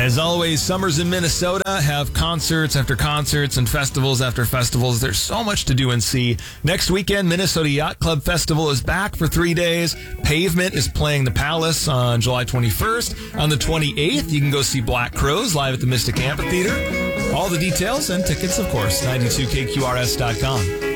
As always, summers in Minnesota have concerts after concerts and festivals after festivals. There's so much to do and see. Next weekend, Minnesota Yacht Club Festival is back for 3 days. Pavement is playing the Palace on July 21st. On the 28th, you can go see Black Crowes live at the Mystic Amphitheater. All the details and tickets, of course, 92KQRS.com.